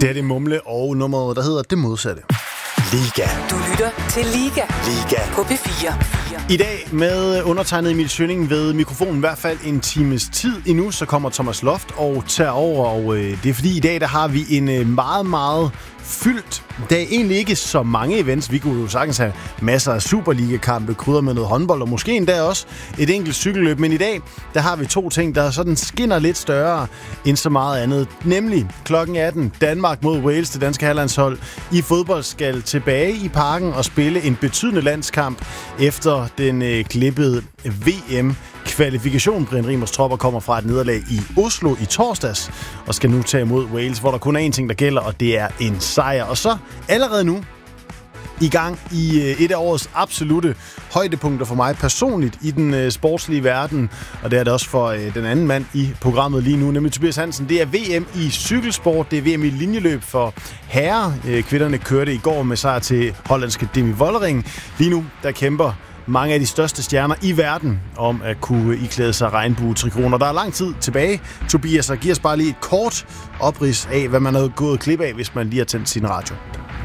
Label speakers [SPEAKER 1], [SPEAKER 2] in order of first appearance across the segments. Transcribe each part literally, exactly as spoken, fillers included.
[SPEAKER 1] Det er det Mumle, og nummeret, der hedder Det Modsatte. Liga.
[SPEAKER 2] Du lytter til Liga.
[SPEAKER 1] Liga.
[SPEAKER 2] På P fire.
[SPEAKER 1] I dag med undertegnet Emil Schønning ved mikrofonen i hvert fald en times tid endnu, så kommer Thomas Loft og tager over, og øh, det er fordi i dag der har vi en øh, meget, meget fyldt. Der er egentlig ikke så mange events. Vi kunne jo sagtens have masser af Superliga-kampe, krydder med noget håndbold, og måske endda også et enkelt cykelløb. Men i dag, der har vi to ting, der sådan skinner lidt større end så meget andet. Nemlig klokken atten, Danmark mod Wales, det danske herrelandshold i fodbold skal tilbage i parken og spille en betydende landskamp efter den øh, klippede V M-kvalifikation. Brian Rimers tropper kommer fra et nederlag i Oslo i torsdags og skal nu tage imod Wales, hvor der kun er én ting, der gælder, og det er en sejr. Og så allerede nu i gang i et af årets absolutte højdepunkter for mig personligt i den øh, sportslige verden, og det er det også for øh, den anden mand i programmet lige nu, nemlig Tobias Hansen. Det er V M i cykelsport, det er V M i linjeløb for herrer. Øh, kvinderne kørte i går med sejr til hollandske Demi Vollering. Lige nu, der kæmper mange af de største stjerner i verden om at kunne iklæde sig regnbue-trikoner. Der er lang tid tilbage, Tobias, og giver os bare lige et kort oprids af, hvad man har gået klip af, hvis man lige har tændt sin radio.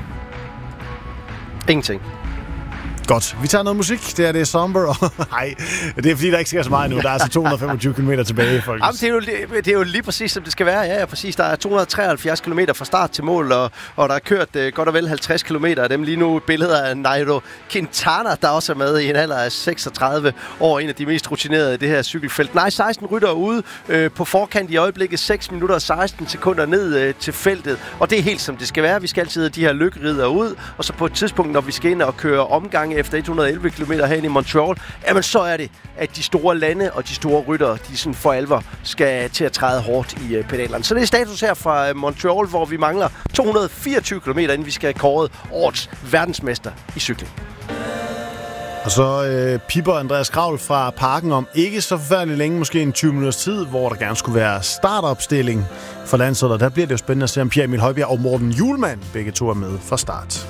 [SPEAKER 3] Ingenting.
[SPEAKER 1] Godt. Vi tager noget musik. Det er det Somber. Nej, det er fordi, der ikke sker så meget nu. Der er altså to hundrede og femogtyve kilometer tilbage, folkens.
[SPEAKER 3] Jamen, det, er jo, det er jo lige præcis, som det skal være. Ja, ja, præcis. Der er to hundrede og treoghalvfjerds kilometer fra start til mål, og, og der er kørt uh, godt og vel halvtreds kilometer af dem. Lige nu billeder af Nairo Quintana, der også er med i en alder af seksogtredive år. En af de mest rutinerede i det her cykelfelt. Nej, seksten rytter ude uh, på forkant i øjeblikket. seks minutter og seksten sekunder ned uh, til feltet. Og det er helt som det skal være. Vi skal altid have de her lykkerider ud. Og så på et tidspunkt, når vi skal ind og køre omgange efter et hundrede og elleve kilometer herinde i Montreal, jamen så er det, at de store lande og de store ryttere, de sådan for alvor skal til at træde hårdt i uh, pedalerne. Så det er status her fra uh, Montreal, hvor vi mangler to hundrede og fireogtyve kilometer, inden vi skal have kåret årets verdensmester i cykling.
[SPEAKER 1] Og så øh, pipper Andreas Kravl fra parken om ikke så forfærdeligt længe, måske en tyve minutters tid, hvor der gerne skulle være startopstilling for landsholdet. Der bliver det jo spændende at se, om Pierre Emil Højbjerg og Morten Hjulmand begge to er med fra start.